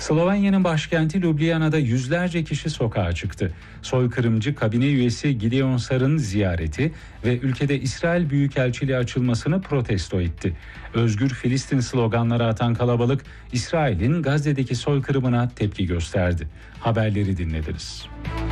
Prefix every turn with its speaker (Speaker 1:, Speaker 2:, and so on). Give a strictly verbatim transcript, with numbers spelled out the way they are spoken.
Speaker 1: Slovenya'nın başkenti Ljubljana'da yüzlerce kişi sokağa çıktı. Soykırımcı kabine üyesi Gideon Sar'ın ziyareti ve ülkede İsrail Büyükelçiliği açılmasını protesto etti. Özgür Filistin sloganları atan kalabalık, İsrail'in Gazze'deki soykırımına tepki gösterdi. Haberleri dinlediniz.